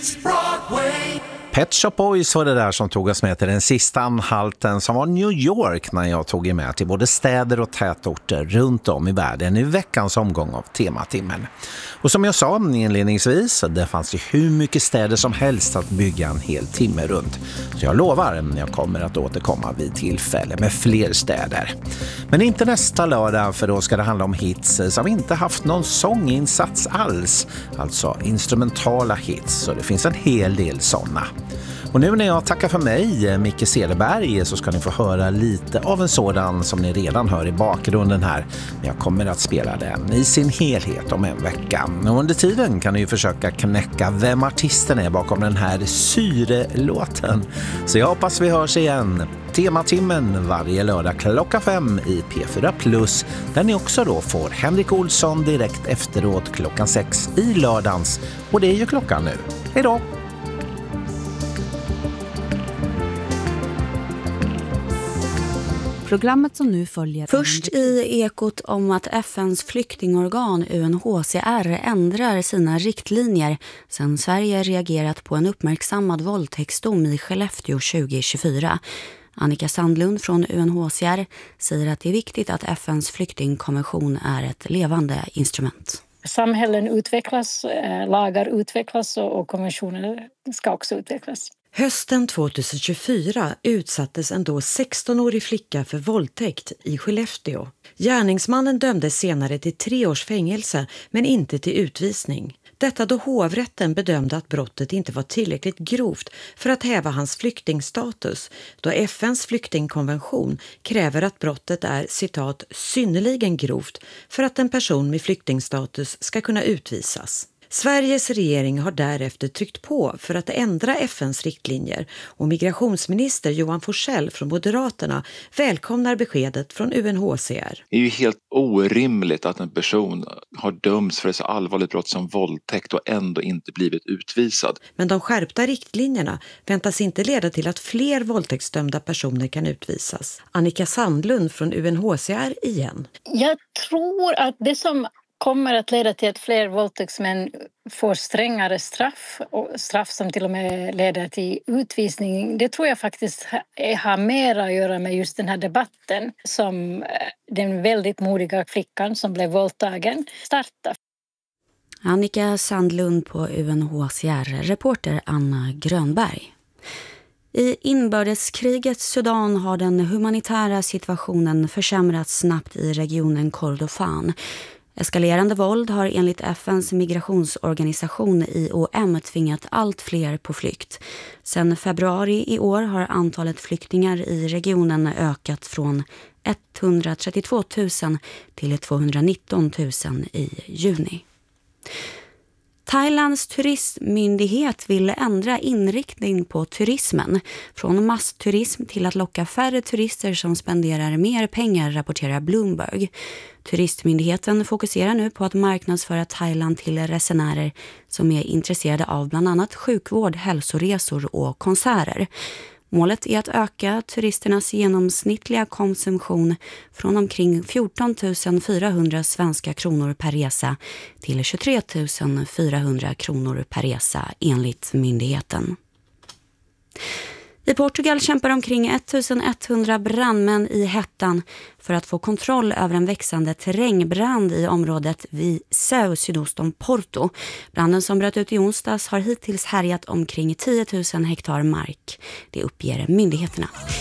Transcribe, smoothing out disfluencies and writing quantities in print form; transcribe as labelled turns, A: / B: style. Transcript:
A: Pet Shop Boys var det där som tog oss med till den sista anhalten som var New York när jag tog er med till både städer och tätorter runt om i världen i veckans omgång av Tematimmen. Och som jag sa inledningsvis, det fanns ju hur mycket städer som helst att bygga en hel timme runt. Så jag lovar, jag kommer att återkomma vid tillfälle med fler städer. Men inte nästa lördag, för då ska det handla om hits som inte haft någon sånginsats alls. Alltså instrumentala hits, så det finns en hel del sådana. Och nu när jag tackar för mig, Micke Cederberg, så ska ni få höra lite av en sådan som ni redan hör i bakgrunden här. Men jag kommer att spela den i sin helhet om en vecka. Och under tiden kan ni ju försöka knäcka vem artisten är bakom den här syrelåten. Så jag hoppas vi hörs igen. Tematimmen varje lördag klockan 5 i P4+, där ni också då får Henrik Olsson direkt efteråt klockan 6 i lördagens. Och det är ju klockan nu. Hej då!
B: Programmet som nu följer. Först i Ekot om att FNs flyktingorgan UNHCR ändrar sina riktlinjer sedan Sverige reagerat på en uppmärksammad våldtäktsdom i Skellefteå 2024. Annika Sandlund från UNHCR säger att det är viktigt att FNs flyktingkonvention är ett levande instrument.
C: Samhällen utvecklas, lagar utvecklas och konventioner ska också utvecklas.
D: Hösten 2024 utsattes en då 16-årig flicka för våldtäkt i Skellefteå. Gärningsmannen dömdes senare till 3 års fängelse men inte till utvisning. Detta då hovrätten bedömde att brottet inte var tillräckligt grovt för att häva hans flyktingstatus, då FNs flyktingkonvention kräver att brottet är, citat, synnerligen grovt för att en person med flyktingstatus ska kunna utvisas. Sveriges regering har därefter tryckt på för att ändra FNs riktlinjer och migrationsminister Johan Forssell från Moderaterna välkomnar beskedet från UNHCR.
E: Det är ju helt orimligt att en person har dömts för ett så allvarligt brott som våldtäkt och ändå inte blivit utvisad.
D: Men de skärpta riktlinjerna väntas inte leda till att fler våldtäktsdömda personer kan utvisas. Annika Sandlund från UNHCR igen.
C: Jag tror att det som kommer att leda till att fler våldtäktsmän får strängare straff och straff som till och med leder till utvisning. Det tror jag faktiskt har mer att göra med just den här debatten som den väldigt modiga flickan som blev våldtagen startade.
B: Annika Sandlund på UNHCR, reporter Anna Grönberg. I inbördeskrigets Sudan har den humanitära situationen försämrats snabbt i regionen Kordofan. Eskalerande våld har enligt FNs migrationsorganisation IOM tvingat allt fler på flykt. Sedan februari i år har antalet flyktingar i regionen ökat från 132 000 till 219 000 i juni. Thailands turistmyndighet vill ändra inriktning på turismen från massturism till att locka färre turister som spenderar mer pengar, rapporterar Bloomberg. Turistmyndigheten fokuserar nu på att marknadsföra Thailand till resenärer som är intresserade av bland annat sjukvård, hälsoresor och konserter. Målet är att öka turisternas genomsnittliga konsumtion från omkring 14 400 svenska kronor per resa till 23 400 kronor per resa enligt myndigheten. I Portugal kämpar omkring 1100 brandmän i hettan för att få kontroll över en växande terrängbrand i området Viseu sydost om Porto. Branden som bröt ut i onsdags har hittills härjat omkring 10 000 hektar mark. Det uppger myndigheterna.